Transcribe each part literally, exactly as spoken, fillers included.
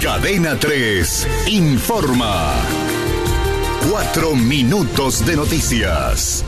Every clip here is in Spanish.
Cadena tres informa. Cuatro minutos de noticias.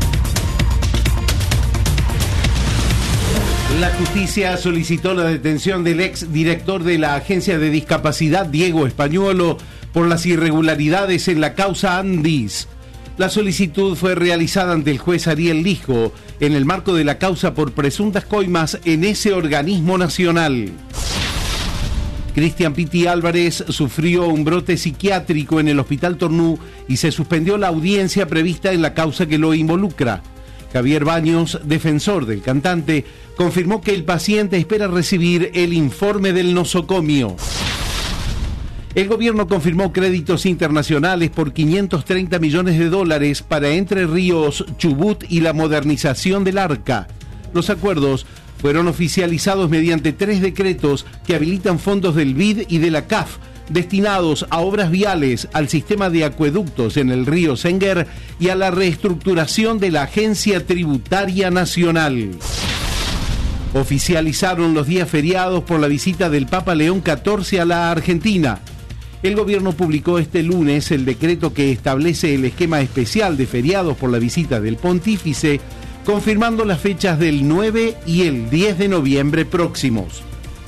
La justicia solicitó la detención del ex director de la Agencia de Discapacidad, Diego Españuolo, por las irregularidades en la causa Andis. La solicitud fue realizada ante el juez Ariel Lijo en el marco de la causa por presuntas coimas en ese organismo nacional. Cristian Piti Álvarez sufrió un brote psiquiátrico en el Hospital Tornú y se suspendió la audiencia prevista en la causa que lo involucra. Javier Baños, defensor del cantante, confirmó que el paciente espera recibir el informe del nosocomio. El gobierno confirmó créditos internacionales por quinientos treinta millones de dólares para Entre Ríos, Chubut y la modernización del Arca. Los acuerdos fueron oficializados mediante tres decretos que habilitan fondos del B I D y de la C A F destinados a obras viales, al sistema de acueductos en el río Senguer y a la reestructuración de la Agencia Tributaria Nacional. Oficializaron los días feriados por la visita del Papa León catorce a la Argentina. El gobierno publicó este lunes el decreto que establece el esquema especial de feriados por la visita del pontífice, confirmando las fechas del nueve y el diez de noviembre próximos.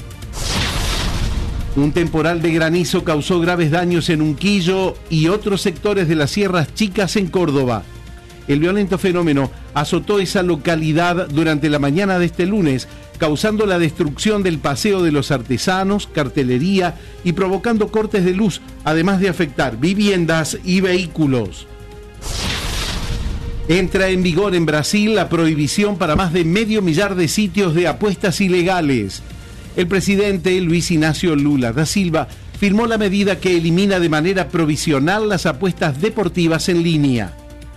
Un temporal de granizo causó graves daños en Unquillo y otros sectores de las Sierras Chicas en Córdoba. El violento fenómeno azotó esa localidad durante la mañana de este lunes, causando la destrucción del paseo de los artesanos, cartelería y provocando cortes de luz, además de afectar viviendas y vehículos. Entra en vigor en Brasil la prohibición para más de medio millar de sitios de apuestas ilegales. El presidente Luis Ignacio Lula da Silva firmó la medida que elimina de manera provisional las apuestas deportivas en línea.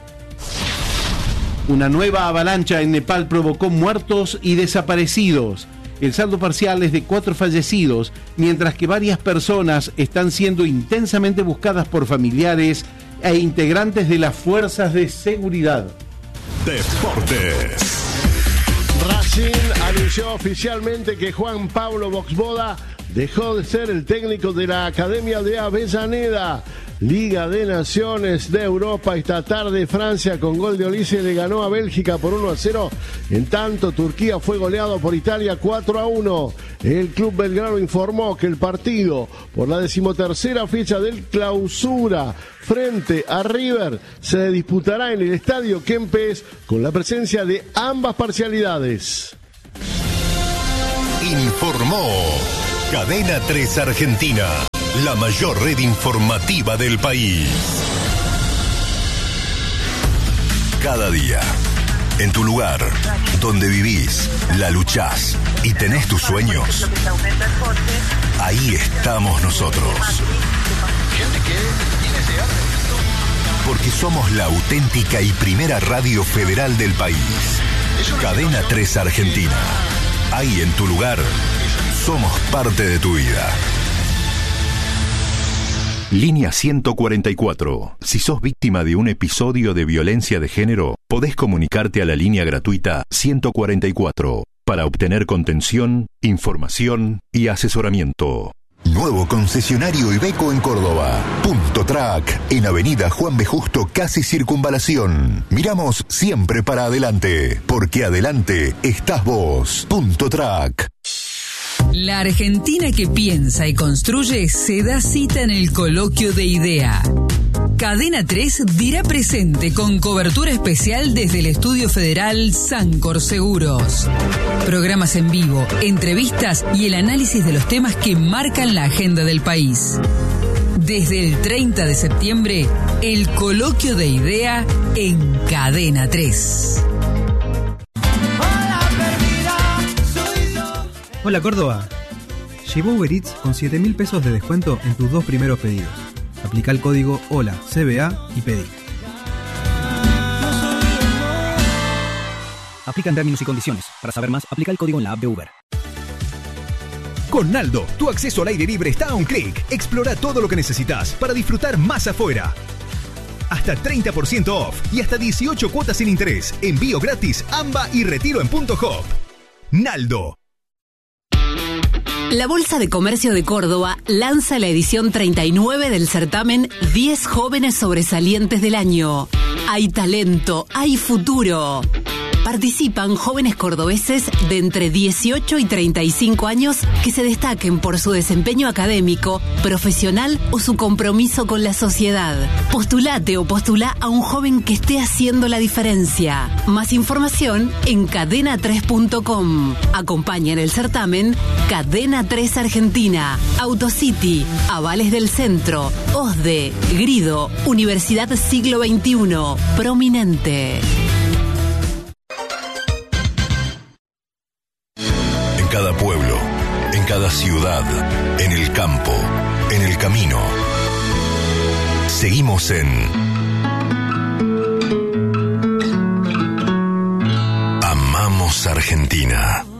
Una nueva avalancha en Nepal provocó muertos y desaparecidos. El saldo parcial es de cuatro fallecidos, mientras que varias personas están siendo intensamente buscadas por familiares e integrantes de las fuerzas de seguridad. Deportes. Racing anunció oficialmente que Juan Pablo Boxboda dejó de ser el técnico de la Academia de Avellaneda. Liga de Naciones de Europa, esta tarde Francia con gol de Olise le ganó a Bélgica por uno a cero. En tanto, Turquía fue goleado por Italia cuatro a uno. El club belgrano informó que el partido por la decimotercera fecha del Clausura frente a River se disputará en el Estadio Kempes con la presencia de ambas parcialidades. Informó Cadena tres Argentina, la mayor red informativa del país. Cada día, en tu lugar, donde vivís, la luchás y tenés tus sueños, ahí estamos nosotros. Porque somos la auténtica y primera radio federal del país. Cadena tres Argentina. Ahí en tu lugar, somos parte de tu vida. Línea ciento cuarenta y cuatro. Si sos víctima de un episodio de violencia de género, podés comunicarte a la línea gratuita ciento cuarenta y cuatro para obtener contención, información y asesoramiento. Nuevo concesionario Iveco en Córdoba. Punto Track, en Avenida Juan B. Justo, casi Circunvalación. Miramos siempre para adelante, porque adelante estás vos. Punto Track. La Argentina que piensa y construye se da cita en el Coloquio de Idea. Cadena tres dirá presente con cobertura especial desde el Estudio Federal Sancor Seguros. Programas en vivo, entrevistas y el análisis de los temas que marcan la agenda del país. Desde el treinta de septiembre, el Coloquio de Idea en Cadena tres. Hola Córdoba, llegó Uber Eats con siete mil pesos de descuento en tus dos primeros pedidos. Aplica el código HOLA C B A y pedí. Aplican términos y condiciones. Para saber más, aplica el código en la app de Uber. Con Naldo, tu acceso al aire libre está a un clic. Explora todo lo que necesitas para disfrutar más afuera. Hasta treinta por ciento off y hasta dieciocho cuotas sin interés. Envío gratis, A M B A y retiro en punto hop. Naldo. La Bolsa de Comercio de Córdoba lanza la edición treinta y nueve del certamen diez jóvenes sobresalientes del año. Hay talento, hay futuro. Participan jóvenes cordobeses de entre dieciocho y treinta y cinco años que se destaquen por su desempeño académico, profesional o su compromiso con la sociedad. Postulate o postula a un joven que esté haciendo la diferencia. Más información en cadena tres punto com. Acompaña en el certamen Cadena tres Argentina, Autocity, Avales del Centro, O S D E, Grido, Universidad Siglo veintiuno, Prominente. En cada pueblo, en cada ciudad, en el campo, en el camino. Seguimos en Amamos Argentina.